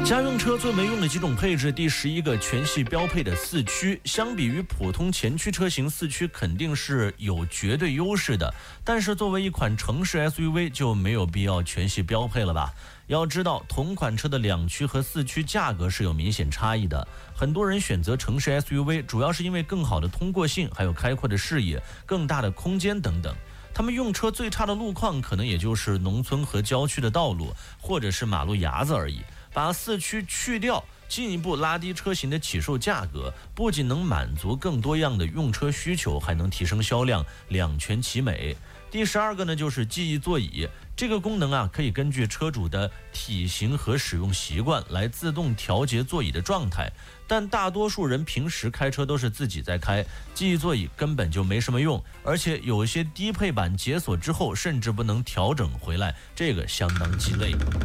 家用车最没用的几种配置，第11个全系标配的四驱。相比于普通前驱车型，四驱肯定是有绝对优势的，但是作为一款城市 SUV 就没有必要全系标配了吧。要知道同款车的两驱和四驱价格是有明显差异的，很多人选择城市 SUV 主要是因为更好的通过性，还有开阔的视野、更大的空间等等。他们用车最差的路况可能也就是农村和郊区的道路，或者是马路牙子而已。把四驱去掉，进一步拉低车型的起售价格，不仅能满足更多样的用车需求，还能提升销量，两全其美。第12个呢，就是记忆座椅。这个功能啊，可以根据车主的体型和使用习惯来自动调节座椅的状态，但大多数人平时开车都是自己在开，记忆座椅根本就没什么用，而且有些低配版解锁之后甚至不能调整回来，这个相当鸡肋。